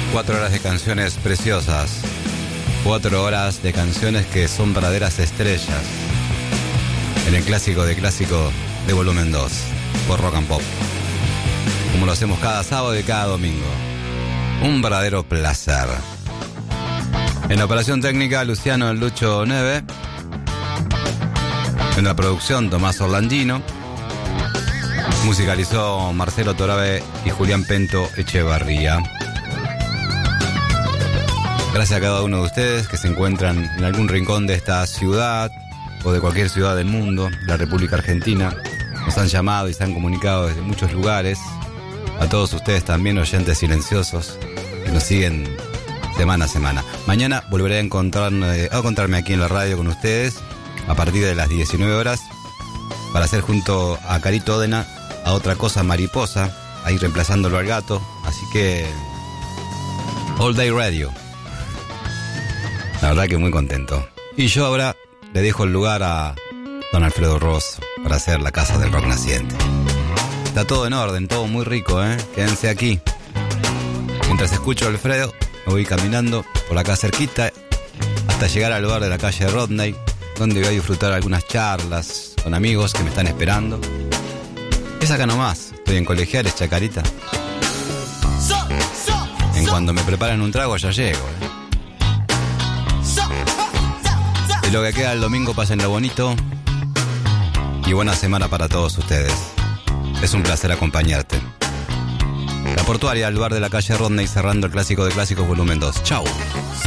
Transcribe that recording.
4 horas de canciones preciosas. 4 horas de canciones que son verdaderas estrellas. En el clásico de volumen 2, por Rock and Pop. Como lo hacemos cada sábado y cada domingo. Un verdadero placer. En la operación técnica, Luciano El Lucho Neve. En la producción, Tomás Orlandino. Musicalizó Marcelo Torabe y Julián Pento Echevarría. Gracias a cada uno de ustedes que se encuentran en algún rincón de esta ciudad o de cualquier ciudad del mundo, la República Argentina. Nos han llamado y se han comunicado desde muchos lugares. A todos ustedes también, oyentes silenciosos, que nos siguen semana a semana. Mañana volveré a encontrarme aquí en la radio con ustedes a partir de las 19 horas para hacer junto a Carito Odena a Otra Cosa Mariposa, ahí reemplazándolo al gato. Así que All Day Radio. La verdad que muy contento. Y yo ahora le dejo el lugar a don Alfredo Ross para hacer la Casa del Rock Naciente. Está todo en orden, todo muy rico, ¿eh? Quédense aquí. Mientras escucho a Alfredo, me voy caminando por acá cerquita hasta llegar al bar de la calle Rodney, donde voy a disfrutar algunas charlas con amigos que me están esperando. Es acá nomás, estoy en Colegiales, Chacarita. En cuanto me preparan un trago ya llego, ¿eh? Y lo que queda el domingo, pásenlo bonito. Y buena semana para todos ustedes. Es un placer acompañarte. La Portuaria, al bar de la calle Rodney, cerrando el clásico de clásicos volumen 2. Chau.